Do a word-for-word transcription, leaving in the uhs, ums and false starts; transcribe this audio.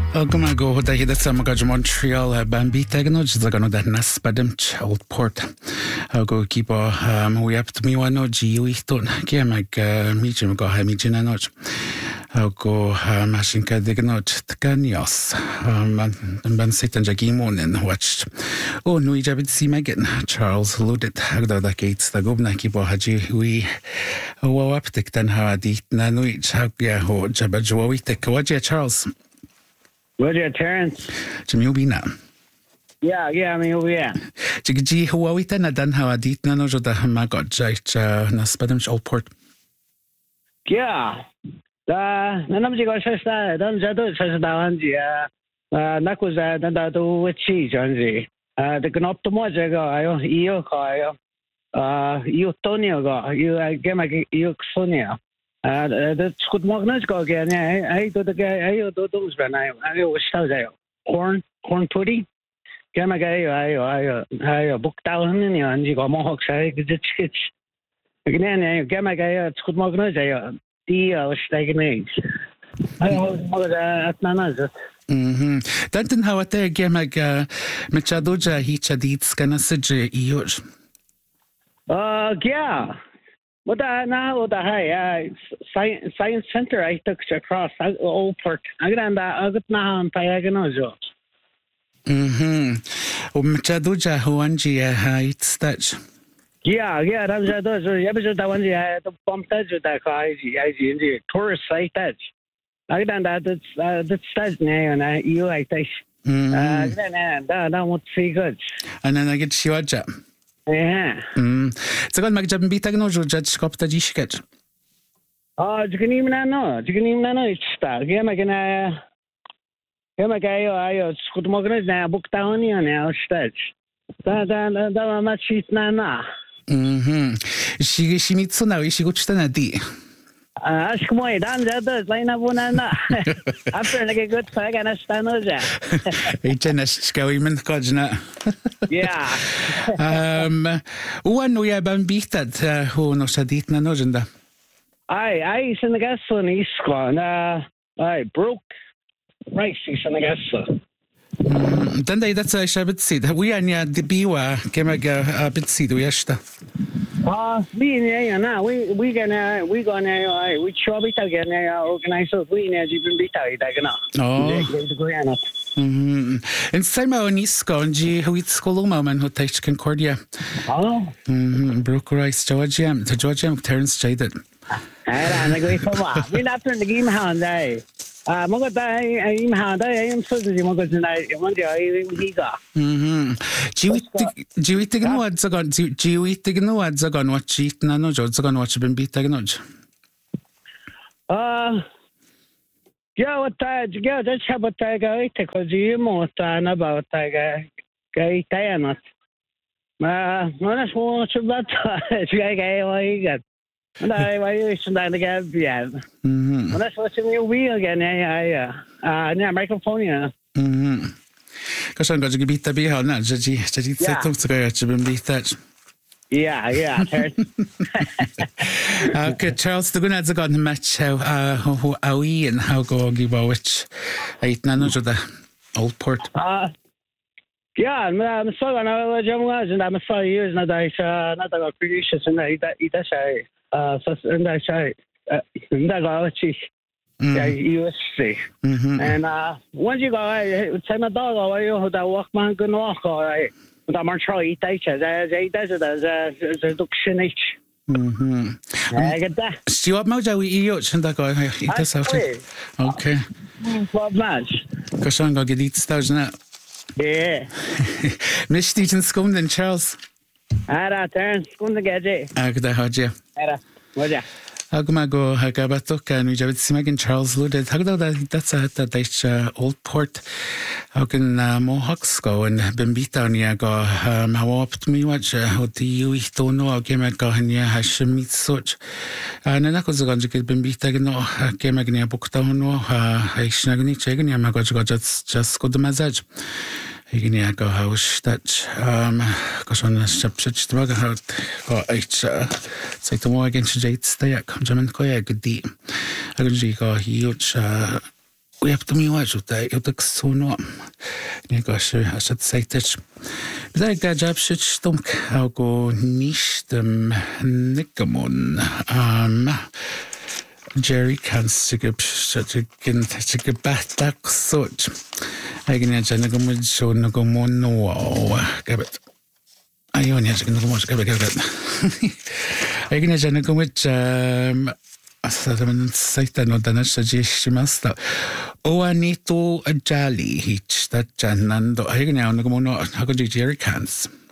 Goma go da hida sama ga Montreal Bambi tegno just gano da naspadem Old Port. Go kiba we up to me wano ji wichton ke mag mijim go ha mijina no. Go machine ka digno tkanios. Man ban sitan jagimonen watched. Oh no ijabit si megan Charles loaded hagda da gates da gobna kiba haji we wo up tik dan ha dit na no hag ya ho jabajwa tek waje Charles. Where's your Terrence? Jamubina. Yeah, yeah, I mean, oh, yeah. Jiggy Huawita na dan how adit na no da hamagot jait na spadam Old Port. Yeah. Da nanam jigo shasta dan jado shasta wanji ah na ko za dan da do wichi janji. Ah de knop to mo jago ayo iyo ko ayo. Ah iyo tonio go iyo gema iyo sonia. Uh, dat is goed mogelijk ook. Ja, nee, hij doet het. Hij doet het bij mij. Hij stel je corn, corn pudding. Ja, maar hij, hij, hij, hij boekt al hun niet aan. Die gaan mogelijk zijn. Het is iets. Nee, nee, ja, maar hij, het is goed mogelijk. Ja, die is tegen mij. Hij moet het naast. Mhm. Dan dan hou het ja, maar met chadoja hicha dit kan ze ior. Uh, ja. What I now what I science science center I took across Old Port. I got that I got now on Payaganojo. Mhm. O mchaduja huanji it's that. Yeah, yeah, that's that. So yeah, but that one yeah, the bump that that I I the tourist site that. I got that that's that's that now and I you I think. Uh then that that would see good. And then I get shiwaja. Yeah. Mm. Zagan magjabin bitag no judge kopta jishket. Oh, you can even know. You can even know it's stuck. Yeah, my gonna. Yeah, my guy. Ayo, skut mognes na book down here now. Stretch. Da da da da ma chit na na. Mhm. Shi shimitsu na ishi guchta na di. Ah, ask moi dan jada laina buna na. After like a good fag and a stanoja. Ichena skawimen kajna. Yeah. Um, uan no ja ban bihtad ho no sadit na nojenda. I I in the gas on isko na I broke right in the gas. Dan dai that's a shabit sid. We are near the biwa kemaga a bit sid uyashta. Ah, we yeah na we we gonna we gonna we try bit again organize we ne jibin bit agana. Oh. Mhm. En sema onisko onji huit skolo moment hot teach Concordia. Oh. Mhm. Broke rice Georgia to Georgia Terrence jaded. Era na go ifama. We not turn the game hand dai. Ah mo ga dai ai im hand dai im so di mo ga dai mo di ai higa. Mhm. Jiwit jiwit no ad zagon jiwit no ad zagon what cheat na no zagon what been beat no. Ah yeah, what I yeah, that's how what I go because you more than about I go go not. Ma, that's what about it's like I got. And I was in the gap, yeah. Mhm. And that's what's in your wheel again, yeah, uh, yeah, microphone, yeah. Mhm. Because I'm going to beat the behind now, Judgy, Judgy, set up to go to be that. Yeah, yeah. Okay, Charles, the good ads are going to match how how how we and how go give a which eight nanos of the Old Port. Uh, yeah, I'm so gonna jump and I'm so years now that I not got precious and I that I uh so and I say and I got it. Yeah, U S C. And uh, once you go, time a dog away, you that walk man go walk away. Da Montreal it is as it does as a reduction each. Mhm. I get that. Stuart Moja we eat and that guy it does have okay. What match? Because I'm going to get it stars now. Yeah. Miss Stephen Scum and Charles. Ara turn Scum the gadget. I could have you. Ara. What ya? Hagmago Hagabatok and we have Simagin Charles loaded. Hagda that's a that Old Port. How can Mohawks go and Bimbita Niago how up to me watch how do you don't know game at Gahania Hashim meet such. And then I was going to get Bimbita no game again book down no I snagni chegging Yamago just just got the massage. Higini go house that um gosh on the subject drug out got eight say to more against Jade stay at Jamin Koya good deep. I could go huge we have to me watch that you took so no. You gosh, I should say that. But I got job shit stunk. I'll go niche them Nikamon. Um, Jerry can't stick up such a kin such a batak such. I can imagine a good show no go more no. Give it. I only have to go more. Give it. Give it. I can imagine a good um. Asadaman saita no dana shimasta. O anito a jolly hitch that janando. I can now no more no. How could you Jerry cans?